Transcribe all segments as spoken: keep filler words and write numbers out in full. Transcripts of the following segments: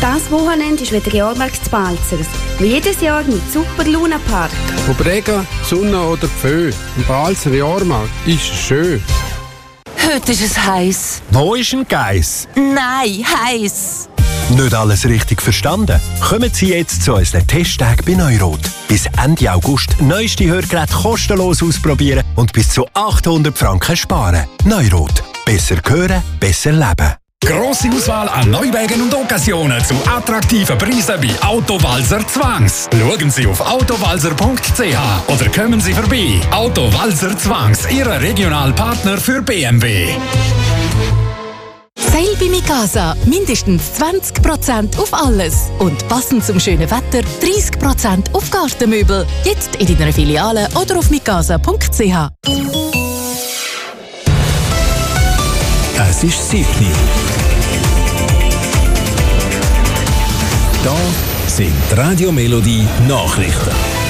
Das Wochenende ist wieder Jahrmarkt zu Balzers. Wie jedes Jahr mit Super Luna Park. Ob Regen, Sonne oder Pfö, im Balzer Jahrmarkt ist es schön. Heute ist es heiß. Wo ist ein Geiss? Nein, heiß. Nicht alles richtig verstanden? Kommen Sie jetzt zu unseren Testtagen bei Neurot. Bis Ende August neueste Hörgeräte kostenlos ausprobieren und bis zu achthundert Franken sparen. Neurot. Besser hören, besser leben. Grosse Auswahl an Neuwagen und Occasionen zu attraktiven Preisen bei Autowalzer Zwangs. Schauen Sie auf autowalzer punkt c h oder kommen Sie vorbei. Autowalzer Zwangs, Ihr Regionalpartner für B M W. Sale bei Mikasa. Mindestens zwanzig Prozent auf alles. Und passend zum schönen Wetter dreissig Prozent auf Gartenmöbel. Jetzt in deiner Filiale oder auf mikasa punkt c h. Es ist sieben Uhr. Da sind die Radio Melodie Nachrichten.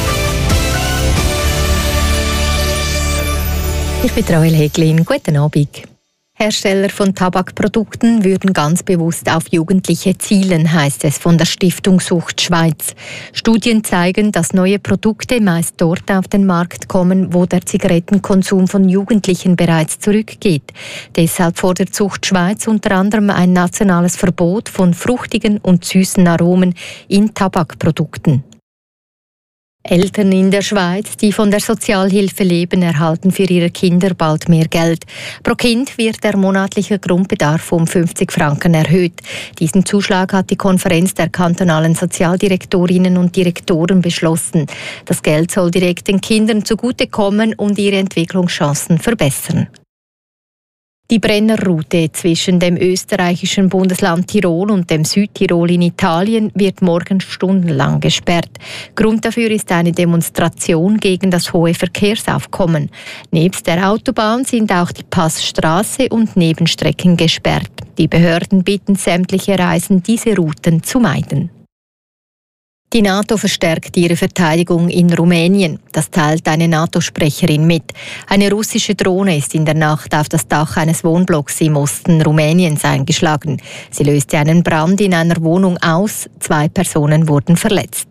Ich bin Rael Heglin. Guten Abend. Hersteller von Tabakprodukten würden ganz bewusst auf Jugendliche zielen, heißt es von der Stiftung Sucht Schweiz. Studien zeigen, dass neue Produkte meist dort auf den Markt kommen, wo der Zigarettenkonsum von Jugendlichen bereits zurückgeht. Deshalb fordert Sucht Schweiz unter anderem ein nationales Verbot von fruchtigen und süßen Aromen in Tabakprodukten. Eltern in der Schweiz, die von der Sozialhilfe leben, erhalten für ihre Kinder bald mehr Geld. Pro Kind wird der monatliche Grundbedarf um fünfzig Franken erhöht. Diesen Zuschlag hat die Konferenz der kantonalen Sozialdirektorinnen und Direktoren beschlossen. Das Geld soll direkt den Kindern zugutekommen und ihre Entwicklungschancen verbessern. Die Brennerroute zwischen dem österreichischen Bundesland Tirol und dem Südtirol in Italien wird morgen stundenlang gesperrt. Grund dafür ist eine Demonstration gegen das hohe Verkehrsaufkommen. Nebst der Autobahn sind auch die Passstraße und Nebenstrecken gesperrt. Die Behörden bitten sämtliche Reisen, diese Routen zu meiden. Die NATO verstärkt ihre Verteidigung in Rumänien. Das teilt eine NATO-Sprecherin mit. Eine russische Drohne ist in der Nacht auf das Dach eines Wohnblocks im Osten Rumäniens eingeschlagen. Sie löste einen Brand in einer Wohnung aus. Zwei Personen wurden verletzt.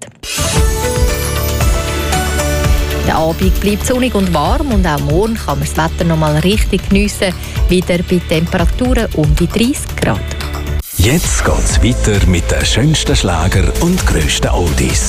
Der Abend bleibt sonnig und warm und auch morgen kann man das Wetter noch mal richtig geniessen. Wieder bei Temperaturen um die dreißig Grad. Jetzt geht's weiter mit den schönsten Schlager und grössten Oldies.